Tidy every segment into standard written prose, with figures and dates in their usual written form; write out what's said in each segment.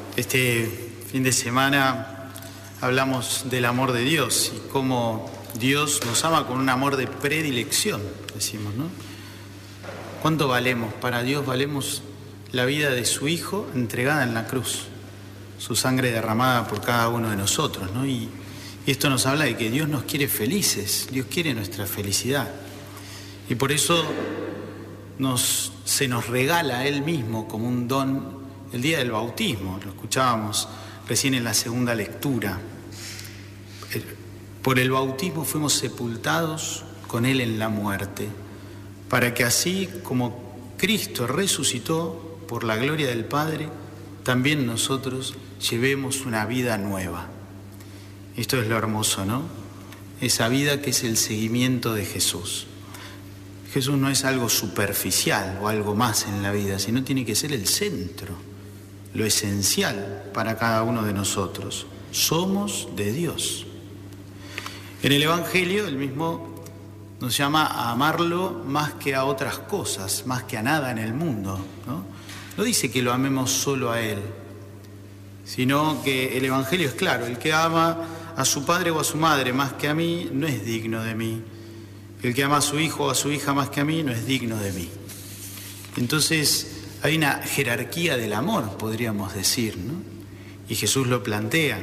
Este fin de semana hablamos del amor de Dios y cómo Dios nos ama con un amor de predilección, decimos, ¿no? ¿Cuánto valemos? Para Dios valemos la vida de su Hijo entregada en la cruz, su sangre derramada por cada uno de nosotros, ¿no? Y esto nos habla de que Dios nos quiere felices, Dios quiere nuestra felicidad. Y por eso se nos regala a Él mismo como un don el día del bautismo. Lo escuchábamos recién en la segunda lectura. Por el bautismo fuimos sepultados con Él en la muerte, para que así como Cristo resucitó por la gloria del Padre, también nosotros llevemos una vida nueva. Esto es lo hermoso, ¿no? Esa vida que es el seguimiento de Jesús. Jesús no es algo superficial o algo más en la vida, sino tiene que ser el centro, lo esencial para cada uno de nosotros. Somos de Dios. En el Evangelio, Él mismo nos llama a amarlo más que a otras cosas, más que a nada en el mundo, ¿no? No dice que lo amemos solo a Él, sino que el Evangelio es claro: el que ama a su padre o a su madre más que a mí no es digno de mí. El que ama a su hijo o a su hija más que a mí no es digno de mí. Entonces hay una jerarquía del amor, podríamos decir, ¿no? Y Jesús lo plantea.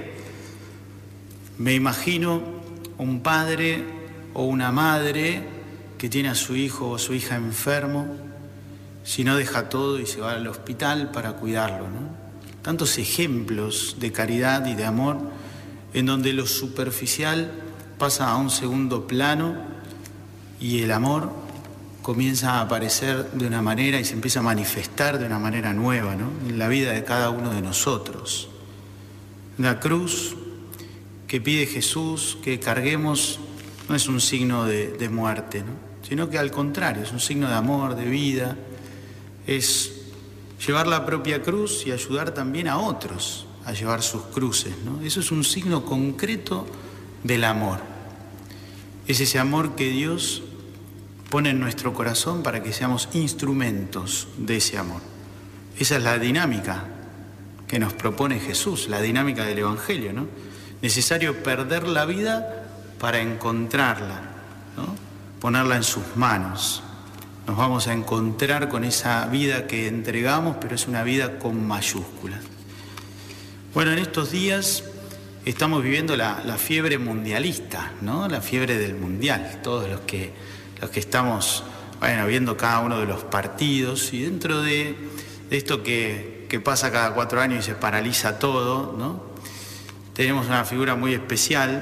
Me imagino un padre o una madre que tiene a su hijo o a su hija enfermo, si no deja todo y se va al hospital para cuidarlo, ¿no? Tantos ejemplos de caridad y de amor en donde lo superficial pasa a un segundo plano y el amor comienza a aparecer de una manera y se empieza a manifestar de una manera nueva, ¿no? En la vida de cada uno de nosotros. La cruz que pide Jesús que carguemos no es un signo de muerte, ¿no? Sino que al contrario, es un signo de amor, de vida. Es llevar la propia cruz y ayudar también a otros a llevar sus cruces, ¿no? Eso es un signo concreto del amor. Es ese amor que Dios pone en nuestro corazón para que seamos instrumentos de ese amor. Esa es la dinámica que nos propone Jesús, la dinámica del Evangelio, ¿no? Necesario perder la vida para encontrarla, ¿no? Ponerla en sus manos. Nos vamos a encontrar con esa vida que entregamos, pero es una vida con mayúsculas. Bueno, en estos días estamos viviendo la fiebre mundialista, ¿no? La fiebre del mundial. Todos los que estamos, viendo cada uno de los partidos, y dentro de esto que pasa cada 4 años y se paraliza todo, ¿no? Tenemos una figura muy especial,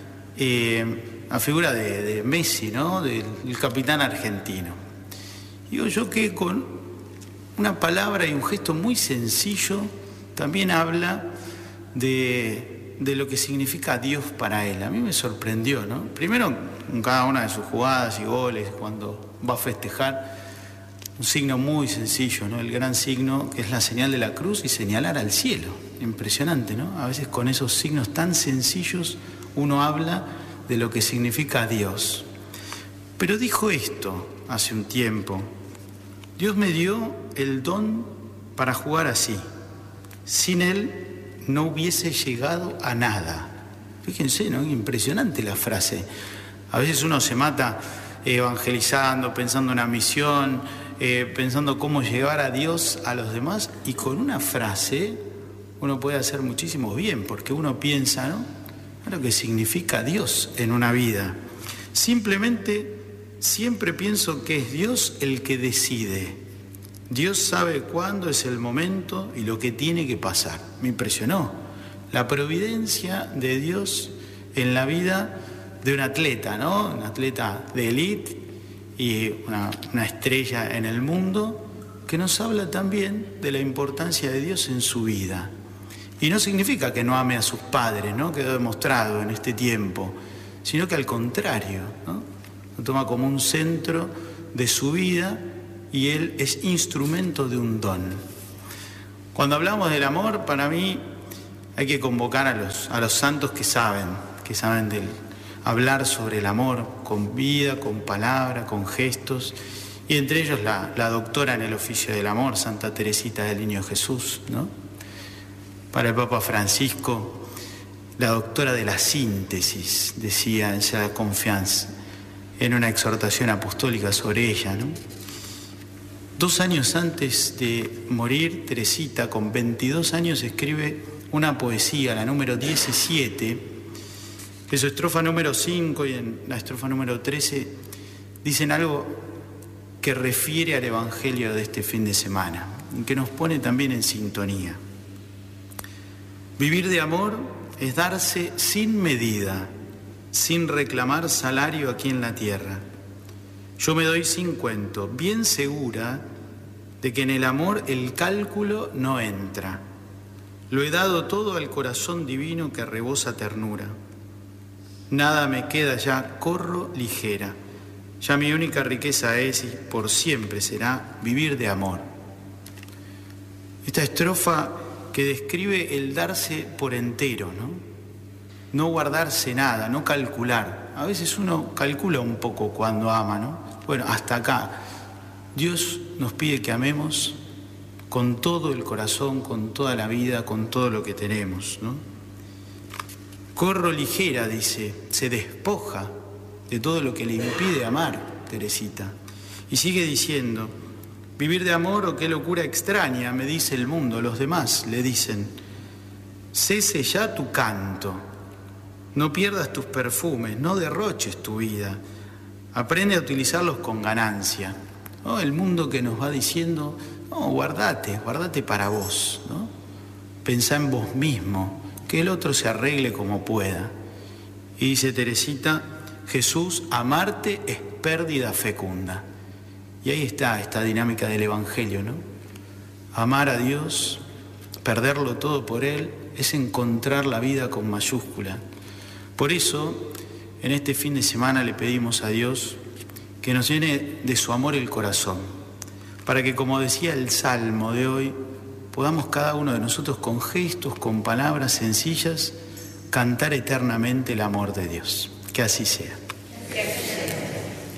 la figura de Messi, ¿no? Del capitán argentino. Digo yo que con una palabra y un gesto muy sencillo también habla de lo que significa Dios para él. A mí me sorprendió, ¿no? Primero, en cada una de sus jugadas y goles, cuando va a festejar, un signo muy sencillo, ¿no? El gran signo que es la señal de la cruz y señalar al cielo. Impresionante, ¿no? A veces con esos signos tan sencillos uno habla de lo que significa Dios. Pero dijo esto hace un tiempo: Dios me dio el don para jugar así. Sin Él no hubiese llegado a nada. Fíjense, ¿no? Impresionante la frase. A veces uno se mata evangelizando, pensando en una misión, pensando cómo llevar a Dios a los demás, y con una frase uno puede hacer muchísimo bien, porque uno piensa, ¿no?, lo que significa Dios en una vida. Simplemente siempre pienso que es Dios el que decide. Dios sabe cuándo es el momento y lo que tiene que pasar. Me impresionó la providencia de Dios en la vida de un atleta, ¿no? Un atleta de élite y una estrella en el mundo, que nos habla también de la importancia de Dios en su vida. Y no significa que no ame a sus padres, ¿no?, quedó demostrado en este tiempo, sino que al contrario, ¿no?, lo toma como un centro de su vida y él es instrumento de un don. Cuando hablamos del amor, para mí hay que convocar a los santos que saben hablar sobre el amor con vida, con palabra, con gestos, y entre ellos la doctora en el oficio del amor, Santa Teresita del Niño Jesús, ¿no? Para el Papa Francisco, la doctora de la síntesis, decía en Sa Confiance, en una exhortación apostólica sobre ella, ¿no? 2 años antes de morir, Teresita, con 22 años, escribe una poesía, la número 17, en su estrofa número 5 y en la estrofa número 13, dicen algo que refiere al Evangelio de este fin de semana, que nos pone también en sintonía. Vivir de amor es darse sin medida, sin reclamar salario aquí en la tierra. Yo me doy sin cuento, bien segura de que en el amor el cálculo no entra. Lo he dado todo al corazón divino que rebosa ternura. Nada me queda ya, corro ligera. Ya mi única riqueza es y por siempre será vivir de amor. Esta estrofa que describe el darse por entero, ¿no? No guardarse nada, no calcular. A veces uno calcula un poco cuando ama, ¿no? Bueno, hasta acá. Dios nos pide que amemos con todo el corazón, con toda la vida, con todo lo que tenemos, ¿no? Corro ligera, dice, se despoja de todo lo que le impide amar, Teresita. Y sigue diciendo, vivir de amor, oh, qué locura extraña, me dice el mundo, los demás le dicen, cese ya tu canto, no pierdas tus perfumes, no derroches tu vida, aprende a utilizarlos con ganancia. ¿No? El mundo que nos va diciendo, no, guardate para vos, ¿no? Pensá en vos mismo, que el otro se arregle como pueda. Y dice Teresita, Jesús, amarte es pérdida fecunda. Y ahí está esta dinámica del Evangelio, ¿no? Amar a Dios, perderlo todo por Él, es encontrar la vida con mayúscula. Por eso, en este fin de semana le pedimos a Dios que nos llene de su amor el corazón, para que, como decía el Salmo de hoy, podamos cada uno de nosotros con gestos, con palabras sencillas, cantar eternamente el amor de Dios. Que así sea.